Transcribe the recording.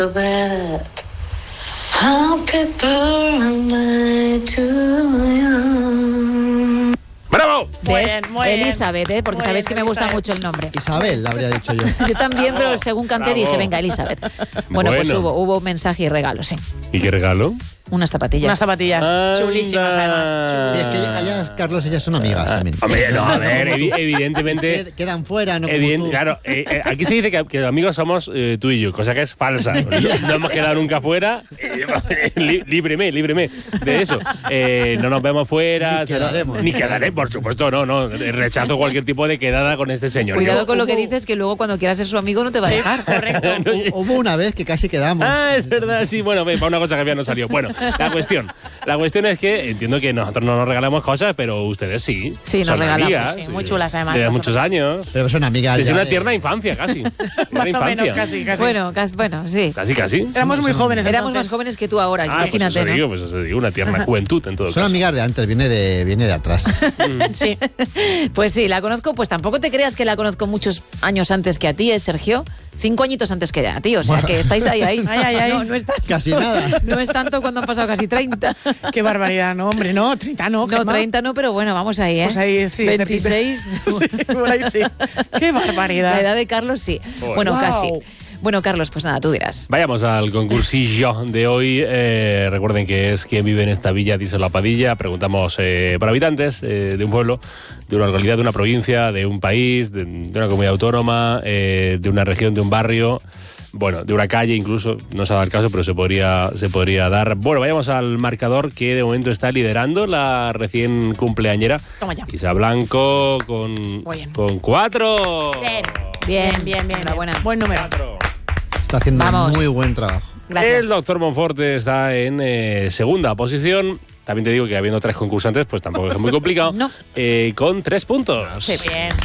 Happy birthday to you. ¡Bravo! Muy ¿Ves? bien, muy bien. Elizabeth, porque Muy sabéis bien, que me gusta Elizabeth. mucho el nombre. Isabel, habría dicho yo. Yo también, pero según canté Bravo. dije, venga, Elizabeth. Bueno, pues Bueno. hubo mensaje y regalo, sí. ¿Y qué regalo? Unas zapatillas. Unas zapatillas Anda. chulísimas, además. Sí, es que Carlos, ellas son amigas también. Hombre, no, a ver, evidentemente... Quedan fuera, no como tú. Claro, aquí se dice que amigos somos tú y yo, cosa que es falsa. No hemos quedado nunca fuera. Líbreme de eso. No nos vemos fuera. Ni quedaremos. Ni quedaré, por supuesto, no. Rechazo cualquier tipo de quedada con este señor. Cuidado Yo- con lo que dices, que luego cuando quieras ser su amigo no te va a dejar. Correcto. Hubo una vez que casi quedamos. Ah, es verdad, sí, bueno, para una cosa que había no salió. Bueno, la cuestión es que entiendo que nosotros no nos regalamos cosas, pero ustedes sí. Sí, nos Son regalamos, amigas, sí, muy chulas, además, Desde nosotros. muchos años. Pero son amigas. Desde ya una de- tierna infancia, casi. Más o menos, casi. Bueno, sí. Casi. Éramos muy jóvenes Éramos entonces. más jóvenes que tú ahora, Pues imagínate, eso ¿no? digo, una tierna juventud en todo Son caso. amigas de antes, viene de atrás. Sí. Pues sí, la conozco, pues tampoco te creas que la conozco muchos años antes que a ti, Sergio. 5 añitos antes que a ti, o sea que estáis ahí. Ay. No es tanto. Casi nada. No es tanto cuando han pasado casi 30. Qué barbaridad, no, hombre, no, 30 no. No, Gemma. 30 no, pero bueno, vamos ahí, ¿eh? Pues ahí, sí. 26. Sí, por ahí sí. Qué barbaridad. La edad de Carlos, sí. Joder. Bueno, Wow. casi. Bueno, Carlos, pues nada, tú dirás. Vayamos al concursillo de hoy. Recuerden que es quién vive en esta villa, dice la Padilla. Preguntamos por habitantes de un pueblo, de una localidad, de una provincia, de un país, de una comunidad autónoma, de una región, de un barrio, bueno, de una calle incluso. No se ha dado el caso, pero se podría dar. Bueno, vayamos al marcador que de momento está liderando la recién cumpleañera. Toma ya. Isa Blanco Muy bien. con 4. Bien. Bien, enhorabuena. Buen número. Está haciendo Vamos. muy buen trabajo. Gracias. El doctor Monforte está en segunda posición. También te digo que habiendo 3 concursantes, pues tampoco es muy complicado. No. Con 3 puntos. Sí, bien.